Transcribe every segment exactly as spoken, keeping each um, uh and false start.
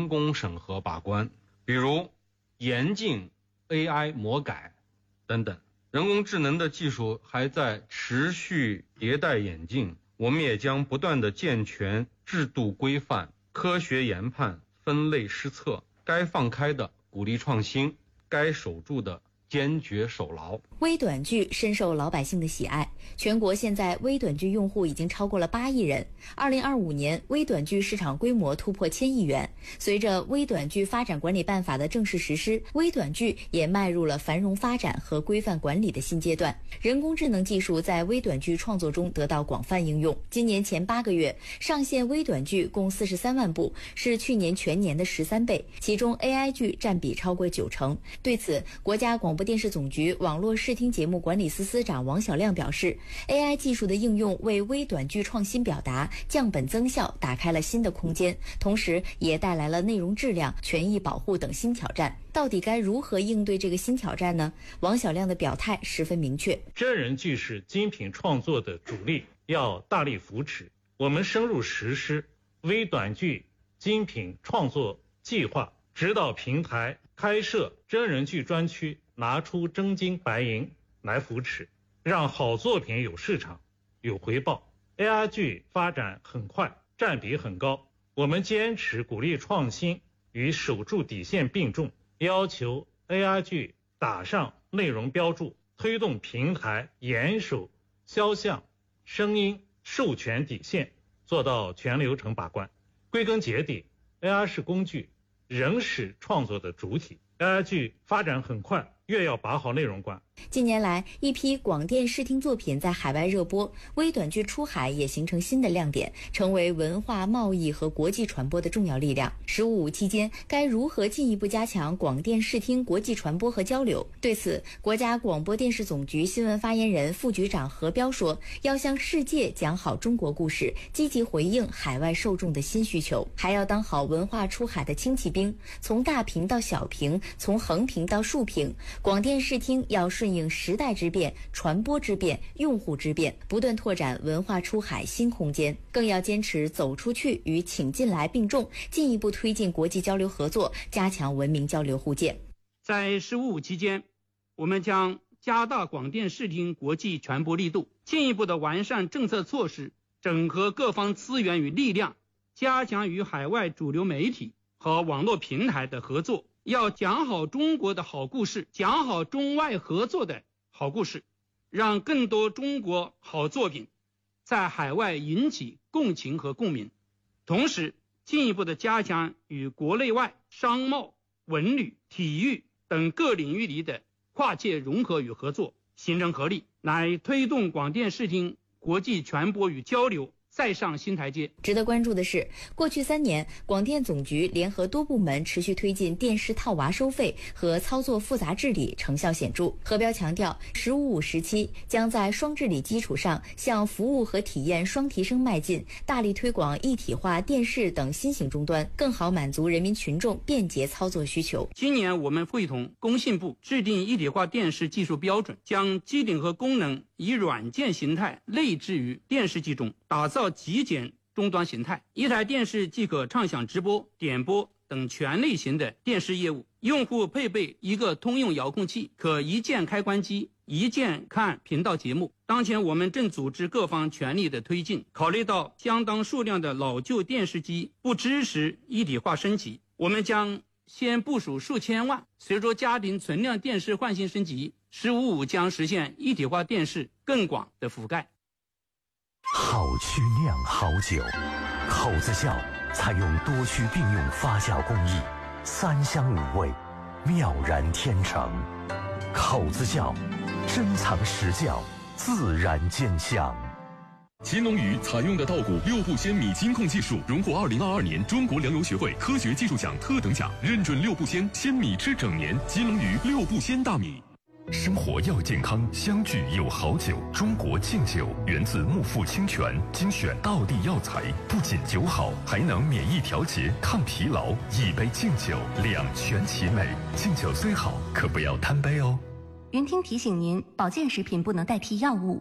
人工审核把关，比如严禁 A I 魔改等等。人工智能的技术还在持续迭代演进，我们也将不断地健全制度规范，科学研判，分类施策，该放开的鼓励创新，该守住的坚决守牢。 微短剧深受老百姓的喜爱，全国现在微短剧用户已经超过了八亿人。二零二五年，微短剧市场规模突破千亿元。随着《微短剧发展管理办法》的正式实施，微短剧也迈入了繁荣发展和规范管理的新阶段。人工智能技术在微短剧创作中得到广泛应用。今年前八个月，上线微短剧共四十三万部，是去年全年的十三倍，其中 A I 剧占比超过九成。对此，国家广播电视总局网络视听节目管理司司长王晓亮表示 ，A I 技术的应用为微短剧创新表达、降本增效打开了新的空间，同时也带来了内容质量、权益保护等新挑战。到底该如何应对这个新挑战呢？王晓亮的表态十分明确： 真人剧是精品创作的主力，要大力扶持。我们深入实施微短剧精品创作计划，指导平台开设真人剧专区，拿出真金白银来扶持，让好作品有市场、有回报。A I 剧发展很快，占比很高，我们坚持鼓励创新与守住底线并重，要求 A I 剧打上内容标注，推动平台严守肖像、声音授权底线，做到全流程把关。归根结底， A I 是工具，人是创作的主体。A I 剧发展很快，越要把好内容关。 近年来，一批广电视听作品在海外热播，微短剧出海也形成新的亮点，成为文化贸易和国际传播的重要力量。十五五期间，该如何进一步加强广电视听国际传播和交流？对此，国家广播电视总局新闻发言人、副局长何彪说，要向世界讲好中国故事，积极回应海外受众的新需求，还要当好文化出海的轻骑兵，从大屏到小屏，从横屏到竖屏，广电视听要顺应时代之变、传播之变、用户之变，不断拓展文化出海新空间，更要坚持走出去与请进来并重，进一步推进国际交流合作，加强文明交流互鉴。 在十五五期间，我们将加大广电视听国际传播力度，进一步的完善政策措施，整合各方资源与力量，加强与海外主流媒体和网络平台的合作，要讲好中国的好故事，讲好中外合作的好故事，让更多中国好作品在海外引起共情和共鸣。同时，进一步的加强与国内外商贸、文旅、体育等各领域里的跨界融合与合作，形成合力，来推动广电视听国际传播与交流再上新台阶。 值得关注的是，过去三年，广电总局联合多部门持续推进电视套娃收费和操作复杂治理，成效显著。何彪强调，十五五时期将在双治理基础上，向服务和体验双提升迈进，大力推广一体化电视等新型终端，更好满足人民群众便捷操作需求。 今年我们会同工信部制定一体化电视技术标准，将机顶和功能以软件形态内置于电视机中，打造极简终端形态，一台电视即可畅享直播、点播等全类型的电视业务。用户配备一个通用遥控器，可一键开关机，一键看频道节目。当前我们正组织各方全力的推进，考虑到相当数量的老旧电视机不支持一体化升级，我们将先部署数千万，随着家庭存量电视换新升级，十五五将实现一体化电视更广的覆盖。 好曲酿好酒，口子窖采用多区并用发酵工艺，三香五味，妙然天成。口子窖，珍藏实窖，自然见香。 乾隆鱼采用的稻谷六步鲜米金控技术，荣获二零二二年中国粮油学会科学技术奖特等奖，认准六步鲜，鲜米吃整年。乾隆鱼六步鲜大米。 生活要健康，相聚有好酒。中国敬酒源自木富清泉，精选道地药材，不仅酒好，还能免疫调节、抗疲劳。一杯敬酒，两全其美。敬酒虽好，可不要贪杯哦。 云听提醒您，保健食品不能代替药物。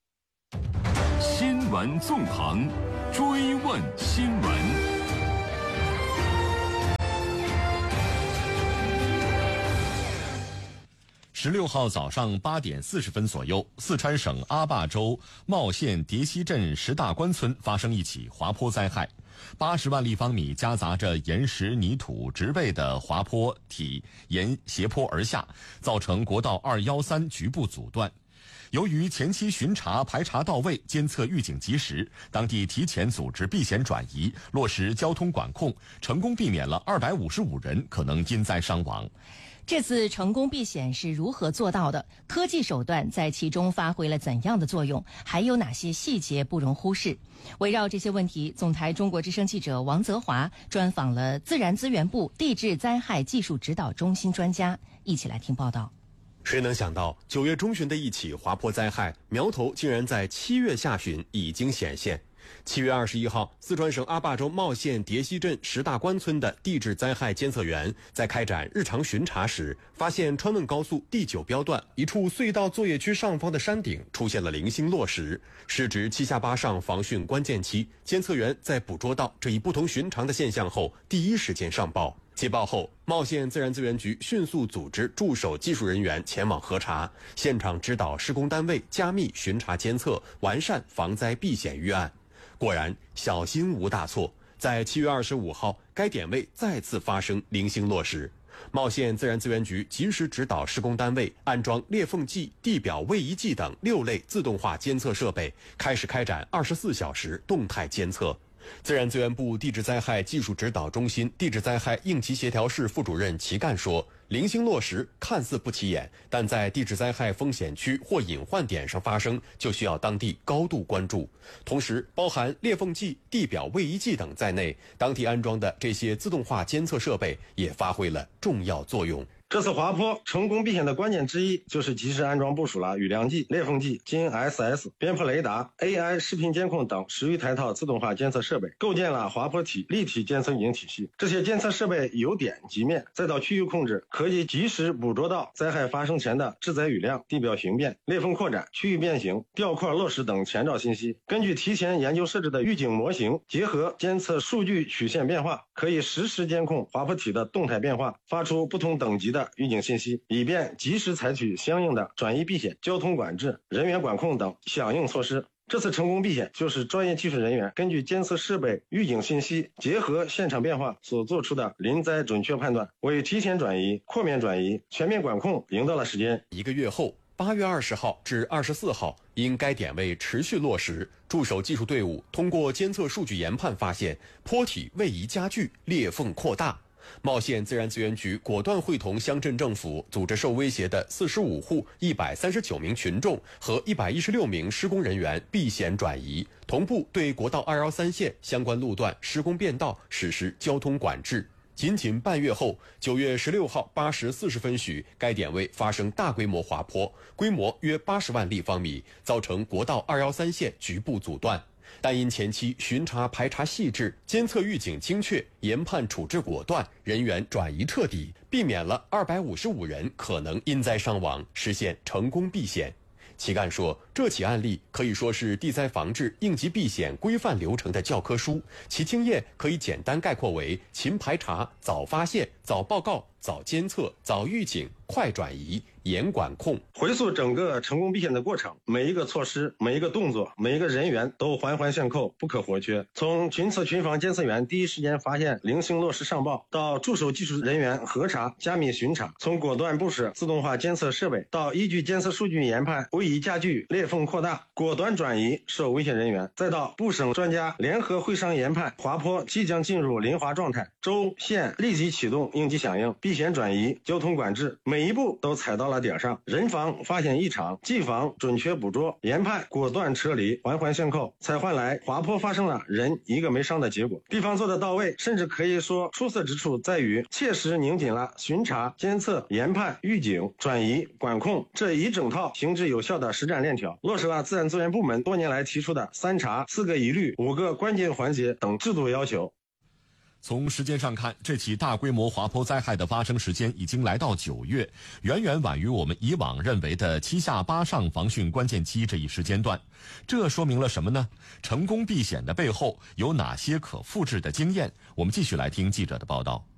新闻纵横，追问新闻。 十六号早上八点四十分左右，四川省阿坝州茂县蝶溪镇石大关村发生一起滑坡灾害。八十万立方米夹杂着岩石、泥土、植被的滑坡体沿斜坡而下，造成国道二一三局部阻断。由于前期巡查排查到位，监测预警及时，当地提前组织避险转移，落实交通管控，成功避免了二百五十五人可能因灾伤亡。 这次成功避险是如何做到的？科技手段在其中发挥了怎样的作用？还有哪些细节不容忽视？围绕这些问题，总台中国之声记者王泽华专访了自然资源部地质灾害技术指导中心专家，一起来听报道。 谁能想到九月中旬的一起滑坡灾害苗头竟然在七月下旬已经显现。七月二十一号，四川省阿坝州茂县蝶溪镇石大关村的地质灾害监测员在开展日常巡查时，发现川汶高速第九标段一处隧道作业区上方的山顶出现了零星落石，是指七下八上防汛关键期。监测员在捕捉到这一不同寻常的现象后，第一时间上报。接报后，茂县自然资源局迅速组织驻守技术人员前往核查，现场指导施工单位加密巡查监测，完善防灾避险预案。果然，小心无大错。在七月二十五号，该点位再次发生零星落石。茂县自然资源局及时指导施工单位安装裂缝计、地表位移计等六类自动化监测设备，开始开展二十四小时动态监测。自然资源部地质灾害技术指导中心地质灾害应急协调室副主任齐干说，零星落石看似不起眼，但在地质灾害风险区或隐患点上发生，就需要当地高度关注。同时，包含裂缝计、地表位移计等在内，当地安装的这些自动化监测设备也发挥了重要作用。 这次滑坡成功避险的关键之一，就是及时安装部署了雨量计、裂缝计、金 S S、边坡雷达、A I 视频监控等十余台套自动化监测设备，构建了滑坡体立体监测预警体系。这些监测设备由点及面，再到区域控制，可以及时捕捉到灾害发生前的致灾雨量、地表形变、裂缝扩展、区域变形、吊块落石等前兆信息。根据提前研究设置的预警模型，结合监测数据曲线变化，可以实时监控滑坡体的动态变化，发出不同等级的预警信息，以便及时采取相应的转移避险、交通管制、人员管控等响应措施。这次成功避险就是专业技术人员根据监测设备预警信息，结合现场变化所做出的临灾准确判断，为提前转移、扩面转移、全面管控赢得了时间。 一个月后，八月二十号至二十四号，因该点位持续落石，驻守技术队伍通过监测数据研判发现坡体位移加剧、裂缝扩大。茂县自然资源局果断会同乡镇政府，组织受威胁的四十五户一百三十九名群众和一百一十六名施工人员避险转移，同步对国道二一三线相关路段施工变道实施交通管制。仅仅半月后，九月十六号八时四十分许，该点位发生大规模滑坡，规模约八十万立方米，造成国道二一三线局部阻断。但因前期巡查排查细致，监测预警精确，研判处置果断，人员转移彻底，避免了二百五十五人可能因灾伤亡，实现成功避险。齐干说，这起案例可以说是地灾防治应急避险规范流程的教科书，其经验可以简单概括为勤排查、早发现、早报告、早监测、早预警、快转移、严管控。 回溯整个成功避险的过程，每一个措施、每一个动作、每一个人员都环环相扣，不可或缺。从群测群防监测员第一时间发现零星落石上报，到驻守技术人员核查、加密巡查，从果断部署自动化监测设备，到依据监测数据研判位移加剧、裂缝扩大，果断转移受危险人员，再到部省专家联合会商研判滑坡即将进入临滑状态，州县立即启动应急响应、避险转移、交通管制，每一步都踩到了点上。人防发现异常，技防准确捕捉，研判果断撤离，环环相扣，才换来滑坡发生了人一个没伤的结果。地方做得到位，甚至可以说出色之处在于切实拧紧了巡查、监测、研判、预警、转移、管控这一整套行之有效的实战链条，落实了自然资源部门多年来提出的三查、四个一律、五个关键环节等制度要求。 从时间上看，这起大规模滑坡灾害的发生时间已经来到九月，远远晚于我们以往认为的七下八上防汛关键期这一时间段。这说明了什么呢？成功避险的背后有哪些可复制的经验？我们继续来听记者的报道。